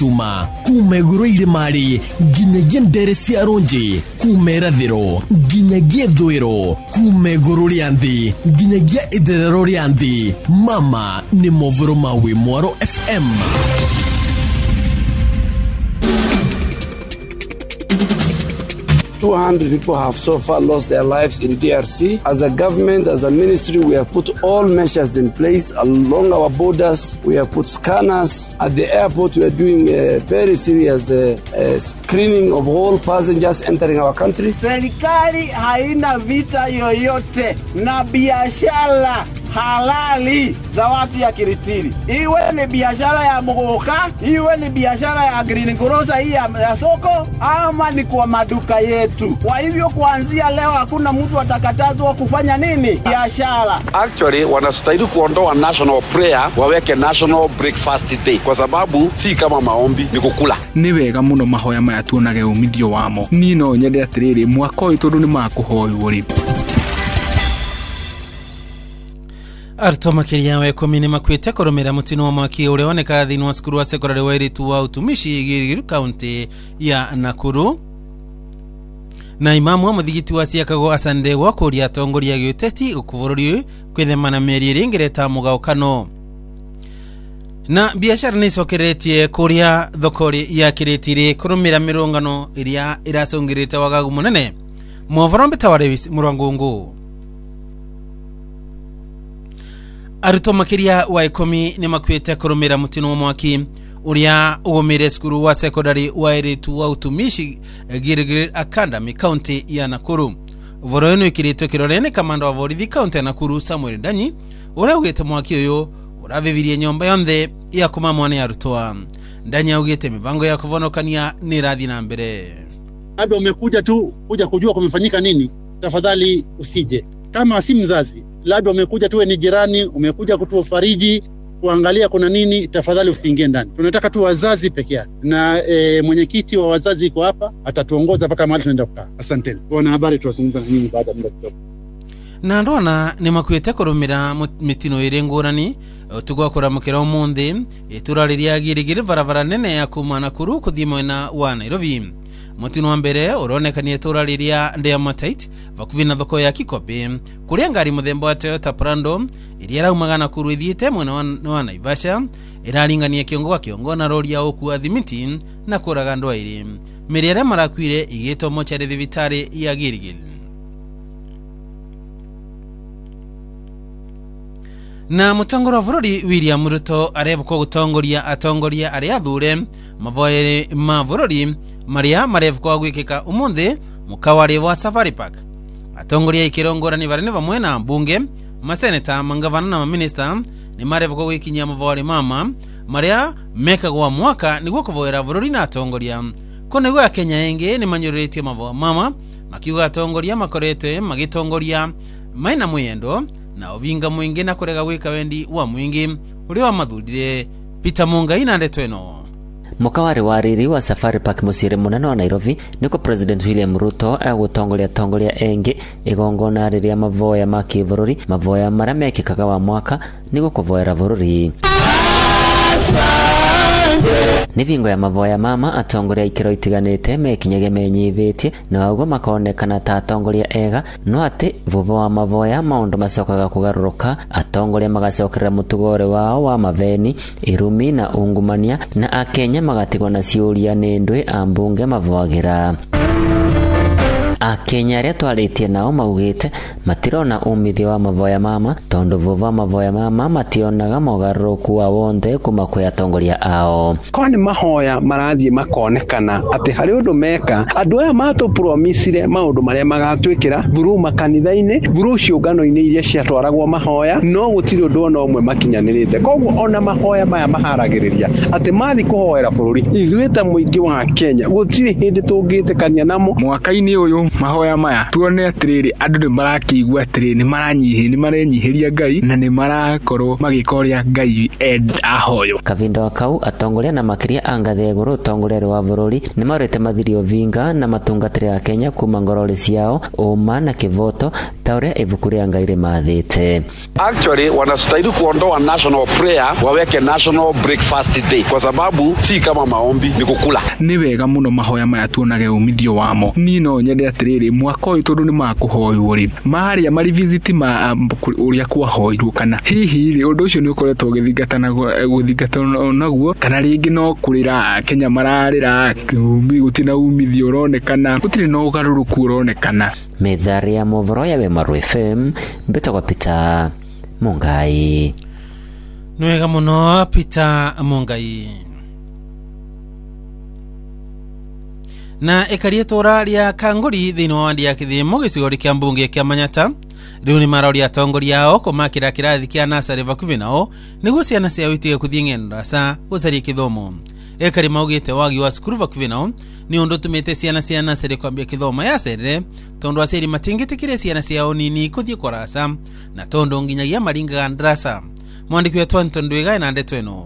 cuma kuma iguru irĩma-rĩ nginyagia ndere cia Ronji, kuma irathĩro nginyagia ithũĩro, kuma iguru rĩa thĩ nginyagia itherero rĩa thĩ. Mama nĩ mohoro ma Wimwaro FM. People have so far lost their lives in DRC. As a government, as a ministry, we have put all measures in place along our borders. We have put scanners. At the airport, we are doing a very serious screening of all passengers entering our country. Serikali haina vita yoyote na biashara halali za watu ya Kiritiri. Iwe ni biashara ya Muguka, iwe ni biashara ya Green Grocer hii ya soko, ama ni kwa maduka yetu. Kwa hivyo kuanzia leo hakuna mtu atakatazwa kufanya nini? Biashara. Actually, wanastahili kuondoa national prayer, waweke national breakfast day. Kwa sababu si kama maombi, ni kukula. Ni wega muno mahoya maya tuonage umithio wamo. Nino nyende atiriri mwaka uyu tondu ni makuhoywo ri. Arto makiria wa 10 makwite kurumira mutino wa mwaki ule woneka thini wa skuru wa sekondari wa iritu wa utumishi Giligili kaunti ya Nakuru. Na imamu wa muthigiti wa Siakago asande wa kuria atongoria giuteti ukuvururi kwithemana meri ringireta mugaukano. Na biashara ni sokeretie kuria thokori ya Kiritiri kurumira mirungano iria irasongirite wagagu munene. Mwovorombe tawarewisi murangungu. Aruto makiria wa 10 ni makwite kurumira mutino wa mwaki uria ugumire skuru wa sekondari wa iritu wa utumishi Giligili Academy kaunti ya Nakuru. Voroeno ikirito kirorene kamanda wa borithi kaunti ya Nakuru Samuel Danyi uria ugite mwaki uyu uravivirie nyomba yonthe ya kuma mwana ya Rutoa. Danyi ugite mibango ya kuvonokania ni radhi na mbere. Labda umekuja tu kuja kujua kumefanyika nini, tafadhali usije. Kama si mzazi, labda umekuja tuwe ni jirani, umekuja kutufariji, kuangalia kuna nini, tafadhali usiingie ndani. Tunataka tu wazazi peke yake. Na mwenyekiti wa wazazi yuko hapa, atatuongoza mpaka mahali tunaenda kukaa. Asanteni. Wana habari tuwazungumza na nyinyi baada ya muda kidogo. Na ndona ni makwite kurumira mitino irengurani tugakora mukira umundi iturariria Giligili barabara nene ya kuma Nakuru kuthimwe na wa Nairobi. Mutino wa mbere uronekanie turariria Ndiamatate vakuvina thoko ya Kikobe kuria ngari muthemba wa Toyota Prado iria raumaga Nakuru ithiite mwena wa Naivasha iraringania kiongo na rori ya ukua thimiti na kuraga andu airi. Miriare marakwire igitwo mochari thibitari ya Giligili. Na mutongoro wa bururi William Ruto arevuka gutongoria atongoria aria athure mavoye ma bururi maria marevuka gwikika umuthi mukawari wa Safari Park. Atongoria ikirongorani barene bamwe na mbunge, maseneta, mangavana na maminista ni marevuka gwikinya mavoye mama maria mekagwa mwaka niguo kuvoera bururi na atongoria. Kone gwa Kenya enge ni manyuritie mavoye mama makiuga atongoria makoretwe magitongoria maina mwendo na ovinga mwingi na kurega gwika wendi wa mwingi uri wa mathurire. Peter Mungai na ndeto eno. Mukawari wa riri wa Safari Park musire munene wa Nairobi niko President William Ruto agutongoria engi igongona riria mavoya ma kibururi mavoya maria mekikaga wa mwaka niguo kuvoera bururi. Ni vingo ya mavoya mama atongoria ikiro itiganite mekinyage menyithitie na agwo makonekana ta atongoria ega no ati vuva wa mavoya maundu macokaga kugaruruka atongoria magacokerera mutugore wao wa maveni irumi na ungumania na akenya magatigwa na ciuria ni ndwi ambunge mavoagira. Akenya aria twaritie nao maugite matirona umithio wa mavoya mama tondu vuva mavoya mama mationaga mogaruruku wa wonde kuma kwi atongoria ao. Koni mahoya marathie makonekana ati hari undu meka andu aya matu promisire maundu maria magatwikira thuru makanitha-ini thuru ciungano-ini iria ciatwaragwo mahoya no gutiri undu ona umwe makinyanirite. Koguo ona mahoya maya maharagiriria ati mathi kuhoera bururi ithuĩ ta muingi wa Kenya gutiri hindi tungitikania namo. Mwaka-ini uyu mahoya maya tuone atiriri andu ni marakigua atiriri ni maranyihiria Ngai na ni marakorwo magika uria Ngai ahoyo. Kavinda kau atongoria na makiria angathe iguru tongorere wa bururi ni marete mathirio vinga na matungatire ya Kenya kuma ngorore ciao uma na kivoto tauria ibukuria Ngai mathite. Actually wanastahili kuondoa national prayer waweke national breakfast day kwa sababu si kama maombi ni kukula. Ni wega muno mahoya maya tuonage umithio wamo. Ni no nyende atiriri mwaka uyu tondu ni makuhoywo ri maria mari visit ma uria kwahoirwo kana hihi ri undu ucio ni ukoretwo guthingatana naguo kana ringi no kurira Kenya mararira gutina umithio uronekana gutire no ugaruruku uronekana. Methari ya movoro ya Wemaru FM betagwa Peter Mungai. Nwega muno Peter Mungai. Na ekaria tora ria Kanguri thini wa ndia kithimo gicigori kia mbunge kia Manyata riu ni marauria atongoria ao kumakira kirathi kia nasari vakuvi nao niguo ciana ciao itige kuthii ng'endo ndasa gucaria kithomo. Ekari maugite wagi wa cukuru vakuvi nao ni undu tumite ciana cia nasari kwambia kithomo ya cerere tondu aceri matingitikire ciana ciao nini kuthii kurasa na tondu nginyagia maringaga ndarasa. Mwandiki wetu Anton Ndwiga na ndeto eno.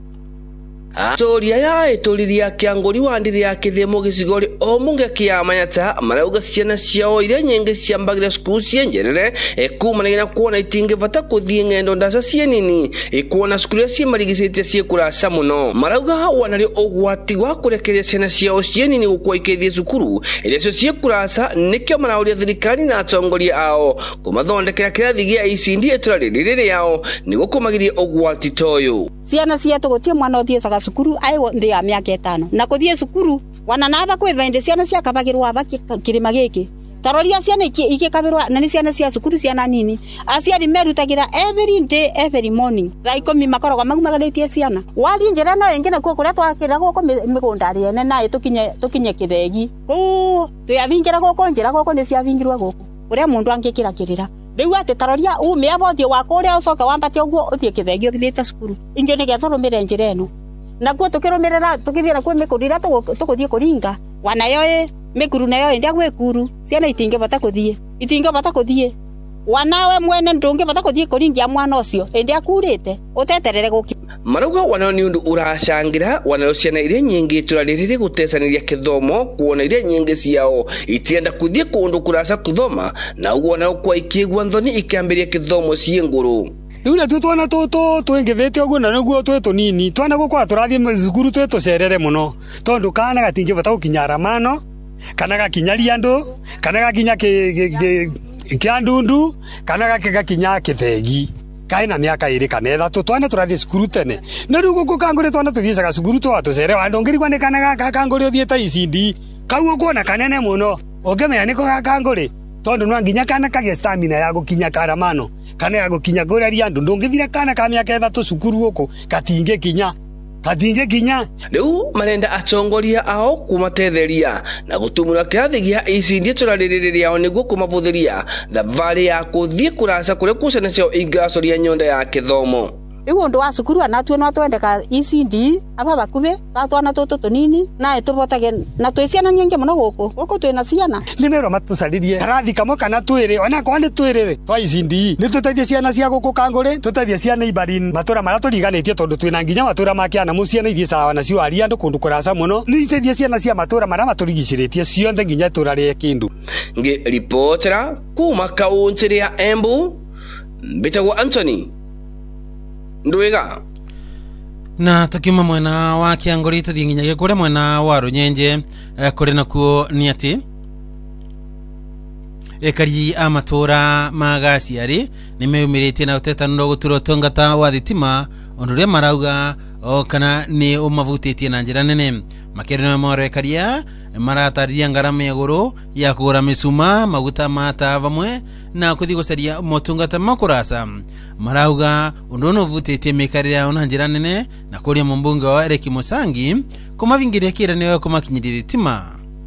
Toria ya etoliria Kanguri wandiri ya kithimo gicigori o munge kia Manyata marauga ciana ciao iria nyingi ciambagira skulu cienjerere kumanagina kuona itinge vata kuthii ng'endo ndasa cienini kuona skulu cia marigicetie ciekurasa muno. Marauga wanari ogwati wa kurekeria ciana ciao cienini gukwa ikithie cukuru iria cio ciekurasa nikio marauria thirikari na atongoria ao kumathondekera kirathi gia ECD eturariri yao niguo kumagiria ogwati toyo. Ciana cietu gutie mwana uthiecaga cukuru aiwo ndi ya miaka 5 na kuthie cukuru wananaba kwivende ciana cia kabagirwa abaki kirima giki taroria ciana ikikabirwa na ni ciana cia cukuru ciana nini aciari merutagira every day every morning thaiko makoroga magumagaritie ciana wali njira no engine kuo kuria twakira guko migunda riene na tukinye kithegi ku tuyavingira guko njira guko ni ciavingirwa guko uria mundu angikira kirira riu ati taroria ume abothio wako uria ucoka wambate uguo uthie kithegi uthite cukuru ingio ni giaturumire njira eno na kuo tukirumirira tukithira kuo mikurira tukuthie kuringa wanayo mikuru nayo ndia gwikuru ciana itingivata kuthie wanawe mwene ndungivata kuthie kuringia mwana ucio ndia kurite uteterere guki. Marauga wanao ni undu uracangira wanao ciana iria nyingi turariri gutecaniria kithomo kuona iria nyingi ciao itienda kuthie kundu kurasa kuthoma na uguo wanao kwa ikigwa nthoni ikiambiria kithomo cienguru. Riu tu twana tutu twingivite uguo na niguo twetu nini twana gukwa turathie cukuru twetu cerere muno tondu kana gatingivata gukinya ramano kana gakinyaria andu kana gakinya kiandundu kana gakinya kithegi kaina miaka 2 kana 3 twana turathie cukuru tene na riu guku Kanguri twana tuthiecaga cukuru twatucere andongirigwa ni kana Kanguri uthieta ECD kau kuona kanene muno ongemenya niko Kanguri tondu no nginya kana kage stamina ya gukinya karamano kana ya gukinya goraria andu ndungithira kana ka miaka 3 cukuru guku katinge kinya riu marenda atongoria ao kumatetheria na gutumura kirathi gia ECD turaririria ao niguo kumavuthiria thavari ya kuthie kurasa kuria kucana cio igacoria nyonda ya kithomo. Riu undu wa cukuru anatue no twendeka ECD aba bakuve twana tutu tunini na tuvotage na twiciana nyingi muno guku twina ciana nimero matucaririe karathi kamwe kana twiri ona kwa ni twiri twa ECD ni tutaithie ciana cia guku Kanguri tutaithie ciana ibarin matura mara turiganitie tondu twina nginya matura makiana muciana ithie sawa na cio ari andu kundu kurasa muno ni itaithie ciana cia matura mara maturigiciritie cionthe nginya turarie kindu. Ngi reportera kuma kaunti ya Embu Bitagwa Anthony Ndwiga. Na tukima mwena wa Kanguri tuthie nginyagia kuria mwena wa Runyenje kuri nakuo ni ati ekari amatora magaciari nimeumirite na utetano no guturo tongata wa thitima onduria marauga kana ni umavutitie na njira nene makirino more karia marataria ngarama iguru ya kugura misuma maguta mata vamwe na kuthi gucaria motungata makurasa marauga undu no vutitie mikarira ona njira nene na kuria mumbunge wa Eric Musangi kumavingiria kiranio kumakinyirira thitima.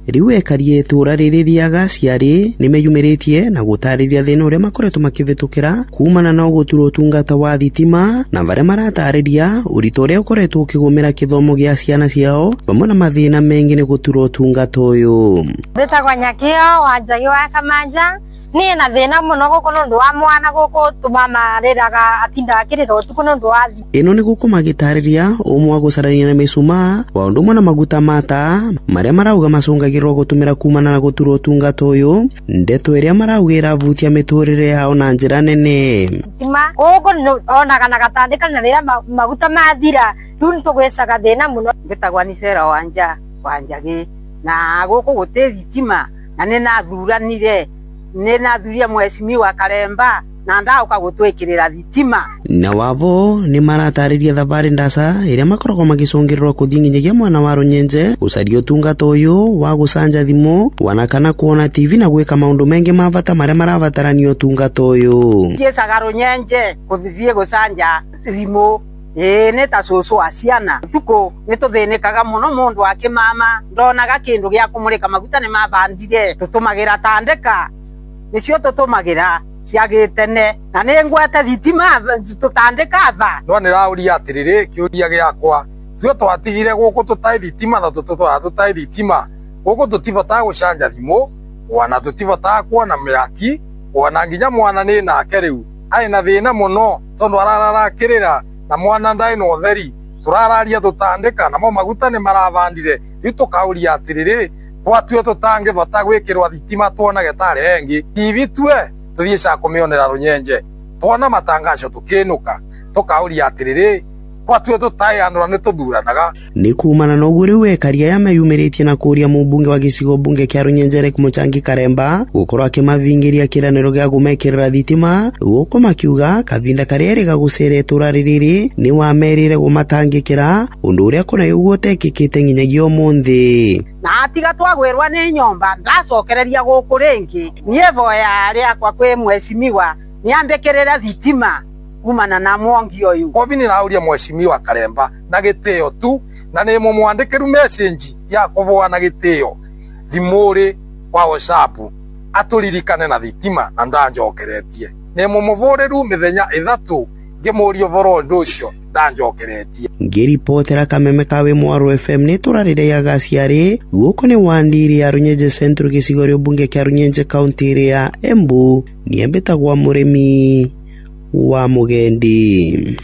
riu ekarie itura riri ria Gaciari nimeyumiritie na gutariria thina uria makoretwo makivitukira kumana na guturwo tungata wa thitima na varia maratariria urito uria ukoretwo ukigumira kithomo gia ciana ciao vamwe na mathina mengi ni guturwo tungata uyu. Mbitagwa Nyakio wa Njagi wa Kamanja ni na thina muno guku nundu wa mwana guku tumamariraga atinda akirira utuku nundu wa ino ni guku magitariria umwe gucarania na misuma wa undu mwana maguta mata maria marauga macungagirwo gutumira kumana na guturwo tungata uyu ndeto iria maraugira avutia miturire yao na njira nene tima guku onaga na gatandika na rira maguta mathira riu nitugwicaga thina muno. Mbitagwa ni Sera wa Njagi na guku guti thitima na ninathuranire ninathuria Mheshimiwa Karemba na ndauka gutwikirira thitima na wavo ni maratariria thavari ndasa iria makoragwo magicungirwa kuthii nginyagia mwana wa Runyenje gucaria tungata uyu wa gucanja thimu wanakana kuona TV na gwika maundu mengi ma bata maria marabataranio tungata uyu ngicaga Runyenje kuthithie gucanja thimu ni ta cucu wa ciana tuko nituthinikaga muno mundu akimama ndonaga kindu gia kumurika maguta ni mabandire tutumagira tandika nicio tutumagira ciagitene na ni ngwete thitima tutandika ava no nirauria atiriri kiuria giakwa tuo twatigire guku tutai thitima na tutai thitima guku tutivota gucanja thimu wana tutivota kuona miaki wana nginya mwana ni nake riu aina thina muno tondu arararakirira na mwana ndai no theri turararia tutandika namo maguta ni maravandire riu tukauria atiriri twatue tutangivota gwikirwa thitima tuonage tari engi TV tue tuthie ca kumionera Runyenje twona matangazo tukinuka tukauria atiriri twatue tutai andu ni tuthuranaga ni kumana na uguo riu ekaria yameyumiritie na kuria mubunge wa gicigo bunge kia Runyenje Riek Muchangi Karemba gukorwo akimavingiria kiraniro gia gumekirira thitima guko makiuga kavinda karia eriga gucera itura ririri ni wamerire gumatangikira undu uria kuna uguo tekikite nginyagia umuthi na atiga twagwirwa ni nyomba ndacokereria guku ringi nie voya riakwa kwi Mheshimiwa niambikirira thitima kumana na mwongi uyu kovi ni rauria Mheshimiwa Karemba na gitio tu na ni mumwandikiru message ya kuvoa na gitio thimuri kwa WhatsApp aturirikane na thitima na ndanjokeretie ni mumuvuriru mithenya ithatu ngimurio voro nducio ndanjokeretie ngiripotera Kameme kawe Mwaru FM ni turarire ya Gaciari guko ni wandiri ya Runyenje Central gicigo ria bunge kia Runyenje County ya Embu niembetagwa murimi wa mugendi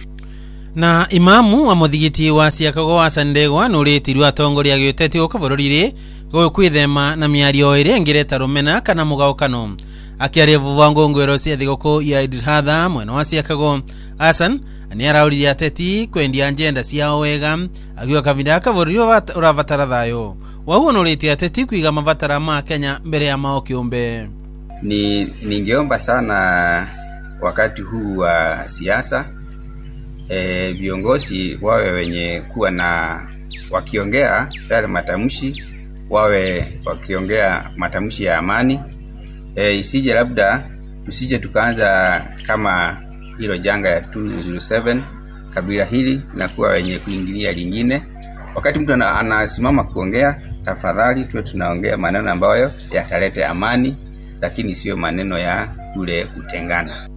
na imamu wa muthigiti wa Ciakago wa Sandegwa nuritirwo atongoria giuteti uko bururire gwithema na miario iri ngireta rumena kana mugaukano akiaria vuva ngongwero cia thigoko ya Idhadha mwena wa Ciakago Hassan ni arauriria ateti kwendia njenda ciao wega agiwa kavinda kabururi uravatara thayo wahuo nuritie ateti kuiga mavatara ma Kenya mbere ya mao kiumbe. Ningeomba sana wakati huu wa siasa viongozi wawe wenye kuwa na wakiongea yale matamshi wawe wakiongea matamshi ya amani isije labda tusije tukaanza kama hilo janga ya 207 kabila hili na kuwa wenye kuingilia lingine. Wakati mtu anasimama kuongea tafadhali tuwe tunaongea maneno ambayo yatalete amani lakini sio maneno ya kule kutengana.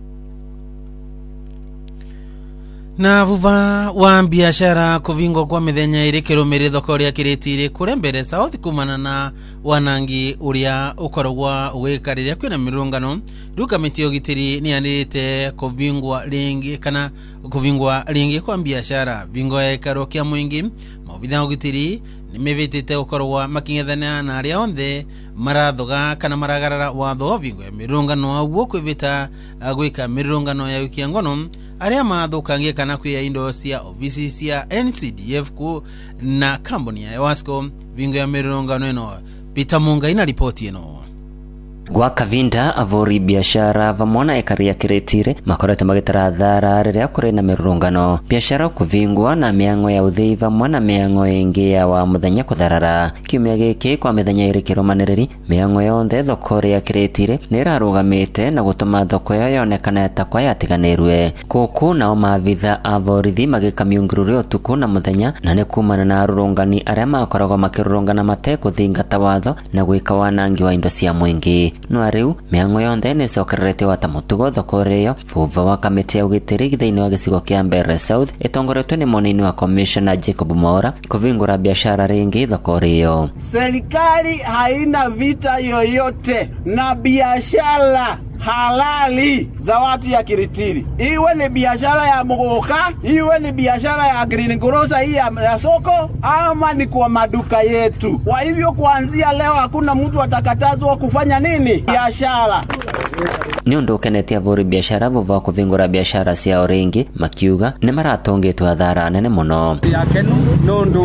Na vuva wa biashara kuvingo kwa mithenya iri kirumiri thoko ria kiritire kure mbere South kumana na wanangi uria ukorogwa wikariria kwina mirungano duka mitio gitiri ni anite kuvingwa lingi kwa biashara vingo ya ikaro kia mwingi mobitha gitiri nimevitite ukorogwa makingethana na aria onthe marathoga kana maragarara watho vingo ya mirungano aguo kwivita gwika mirungano ya wiki ngono aria mathukangie kana kwia indo cia ofisi cia NCDF na kambuni ya Ewasco vingo ya mirungano ino. Peter Munga ina ripoti ino. gwa kavinda avori biashara vamona ekaria kiretire makorete magitara thara riria kuri na mirurungano biashara kuvingwa na miango ya uthii vamwe na miango ingi ya wa muthenya kutharara kiumia giki kwa mithenya iri kirumaniriri miango yonthe thoko ria kiretire nirarugamite na gutuma thoko yo yonekana ta kwa yatiganirwe kuku nao mavitha avorithi magikamiungurure utuku na muthenya na ni kumana na arurungani aria makoragwo makirurungana mate kuthingata watho na gwika wanangi wa indo cia mwingi no ariu miango yonthe ni cokererete wata mutugo thoko rio vuva wa kamiti ya ugitiri thiini wa gicigo kia Mbeere South itongoretwe ni monini wa Commissioner Jacob Mora kuvingura biashara ringi thoko rio. Serikali haina vita yoyote na biashara halali za watu ya Kiritiri. Iwe ni biashara ya Muguka, iwe ni biashara ya Green Grocer hii ya soko, ama ni kwa maduka yetu. Kwa hivyo kuanzia leo hakuna mtu atakatazwa kufanya nini? Biashara. Ni undu ukenetia vori biashara vuva kuvingura biashara cia ringi makiuga ni maratongetwe athara nene muno. Yakenu nundu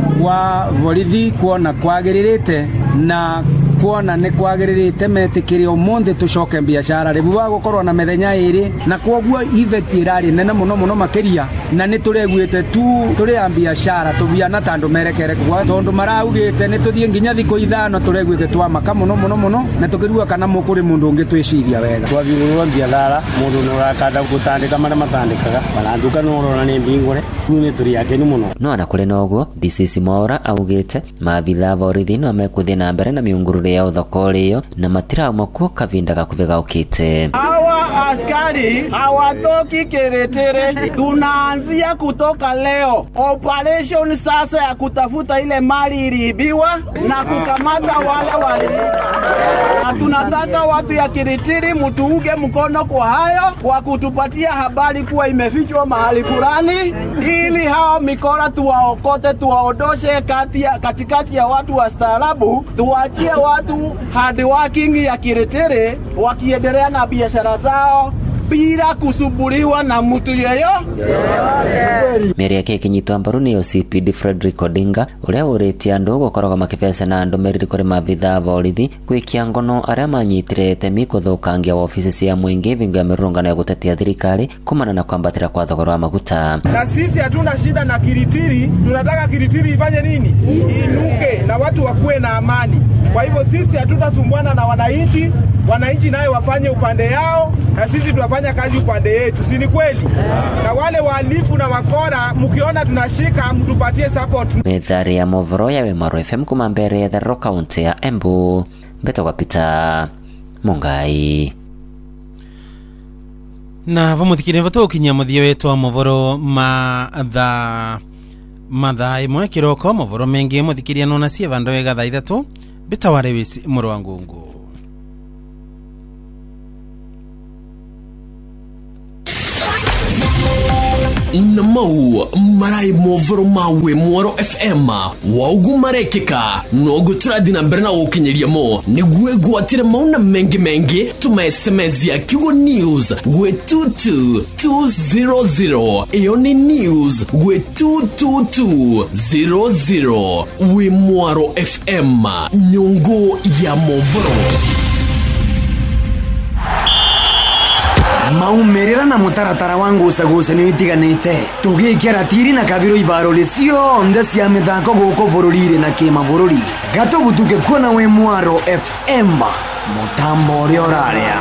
wa vorithi kuona kwagiririte na kuona ni kwagiririte metikirio munthe tucoke biashara rivuga gukorwa na methenya iri na kwoguo effect irari nene muno makiria na ni tureguite turi ya biashara tubiana tandu merekere kwa tondu maraugite ni tuthie nginya thiko ithano tureguite twamaka muno na tukirua kana mukuri mundu ungi twiciria wega twabigurwa biashara mundu no rakada gutandika mara matandikaga baranduka no rona ni mbingure ni turi yake ni muno no ana kule nogo DCC Mora augite mabitha borithi no mekuthie na mbere na miungurure ya thoko rio na matira moko kavinda gakuviga ukite. Hawa askari hawatoki Kiritiri, tunaanzia kutoka leo operation sasa ya kutafuta ile mali iliibiwa na kukamata wale waliiba. Na tunataka watu ya Kiritiri mtuunge mkono kwa hayo kwa kutupatia habari kuwa imefichwa mahali fulani ili hao mikora tuwaokote tuwaondoshe katikati ya watu wa staarabu tuachie watu hard working ya Kiritiri wakiendelea na biashara zao bila kusumbuliwa na mtu yeyote. Meri yake kinyitwa mbaru ni OCPD Frederick Odinga uria uriti andu gukoroga makifesa na andu meriri kuri mabitha borithi kwikia ngono aria manyitirete mikuthukangia wa ofisi cia mwingi vingo ya mirurungano ya gutetia thirikari kumana na kwambatira kwa thogora wa maguta. Na sisi hatuna shida na Kiritiri, tunataka Kiritiri ifanye nini? Inuke na watu wakuwe na amani. Kwa hivyo sisi hatutasumbuana na wananchi nayo wafanye upande yao na sisi tunafanya kazi upande yetu, si ni kweli? Na wale wahalifu na wakora mkiona tunashika mtupatie support. Methari ya movoro ya Wemaro FM kuma Mbeere ya Thero County ya Embu Beto kwa Peter Mungai. Na vamuthikire vato kinya muthia wetu wa movoro mathaa imwe kiroko movoro mengi muthikiria nona cie vandu wega thaa ithatu bitaware wisi muru wa ngungu. Namau marai movoro mawe Mwaro FM waugu marekeka nogu turadina mberna ukinyeria mo niguwe guatire mauna mengi tuma SMS ya Kigo News gwe 22200 Ioni News gwe 22200 we Mwaro FM nyongo ya movoro. Maumerera na mutaratara wangu usaguse ni itiganite tugikiara tiri na kabiro ibaro lisio ndasi ya mithako guko bururire na kima bururi gato butuke kuona we Mwaro FM mutambo rioraria.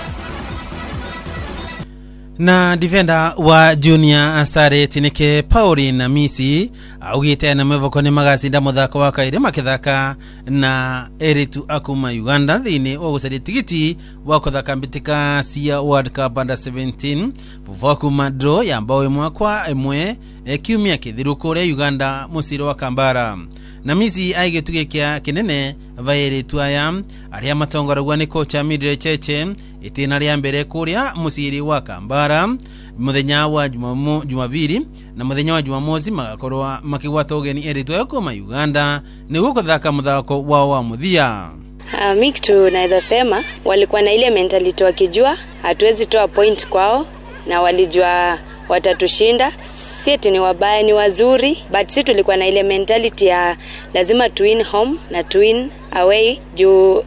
Na defender wa Junior Asare Tineke Pauline Misi augite na mevoko ni magacinda muthako wa kaire makithaka na Eritu Akuma Uganda thini wa gucaria tigiti wa kuthaka mbitika cia World Cup Under 17 Vuvakuma draw ya mbao imwe kwa imwe kiumia kithiruko ria Uganda musiro wa Kambara. Na Misi aigetuge kia kinene Eritu aya aria matongoragwa ni kocha Midre Cheche itina ria mbere kuria musiri wa Kambara muthenya wa Jumapili na muthenya wa Jumamosi magakorwa makigwata ugeni Eritu Akuma Uganda ni gukuthaka muthako wao wa muthia. Mimi tunaweza sema walikuwa na ile mentality wakijua hatuwezi toa point kwao na walijua watatushinda. Sisi ni wabaya ni wazuri, but sisi tulikuwa na ile mentality ya lazima to win home na to win away juu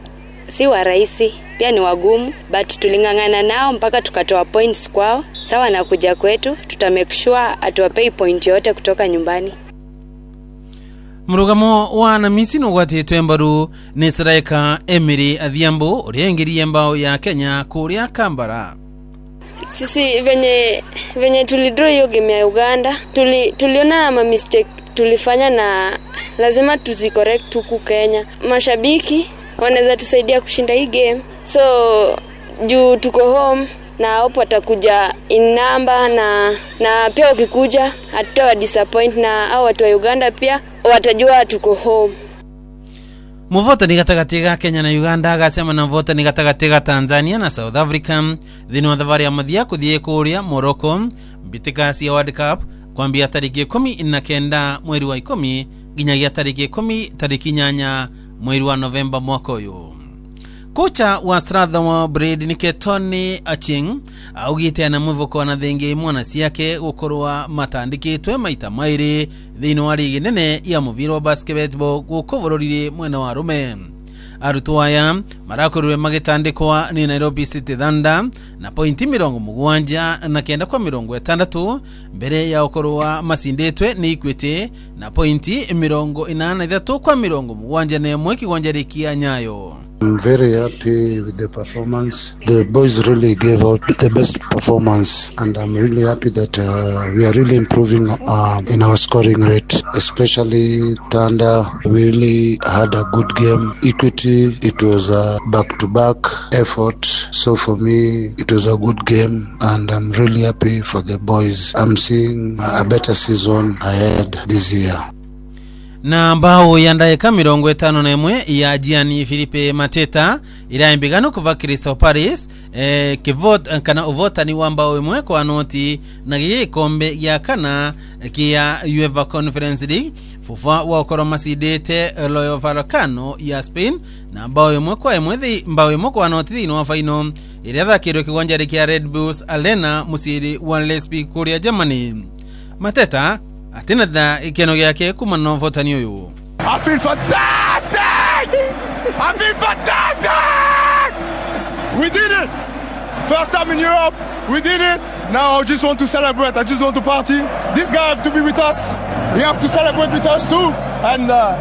si wa rahisi, pia ni wagumu, but tulingangana nao mpaka tukatoa points kwao. Sawa na kuja kwetu, tutamake sure atuwapei point yote kutoka nyumbani. Murugamo wa Namisi nugwatitwe mbaru ni striker Emery Adhiambo urengirie mbao ya Kenya kuria Kambara. Sisi venye tulidraw hiyo game ya Uganda, tuliona ma mistake tulifanya na lazima tuzicorrect huku Kenya. Mashabiki wanaweza tusaidia kushinda hii game. So juu tuko home na hope watakuja in number na pia wakikuja hatawa disappoint na hao watu wa Uganda pia watajua tuko home. Muvotani gatagati ga Kenya na Uganda agasema na muvotani gatagati ga Tanzania na South Africa thini wa thavari ya mathia kuthie kuria Morocco mbitika cia World Cup kwambia tariki 19 mweri wa 10 nginyagia tariki 10 tariki 8 mweri wa Novemba mwaka uyu. Kocha wa Strathmore Breed ni Ketoni Aching augite na muvoko na thenge mwana ciake gukorwa matandikitwe maita mairi thini wa ligi nene ya muviro basketball gukovororire mwena wa rume. Arutwo aya marakorwe magitandikwa ni Nairobi City Thunder na pointi 70 na 9.60 mbere ya ukorwa masindetwe ni Equity na pointi 83.70 na mweki gwanjarikia Nyayo. I'm very happy with the performance. The boys really gave out the best performance, and I'm really happy that we are really improving in our scoring rate. Especially Thunder really had a good game. Equity, it was a back-to-back effort. So for me, it was a good game, and I'm really happy for the boys. I'm seeing a better season ahead this year. Na mbao ya ndaika 51 ya Gianni Filipe Mateta iraembigano kuva Crystal Palace kana uvotani wa mbao imwe kwa noti na gikombe ya kana kia UEFA Conference League fufa wa okoro masidete Rayo Vallecano ya Spain na mbao imwe kwa noti thini wa final iriatha kiro kiwanja kia Red Bulls Arena musiri wa Leipzig kuria Germany. Mateta atina da ikeno yake kumano votani uyu. I feel fantastic! I feel fantastic! We did it! First time in Europe, we did it. Now I just want to celebrate. I just want to party. This guy have to be with us. He have to celebrate with us too. And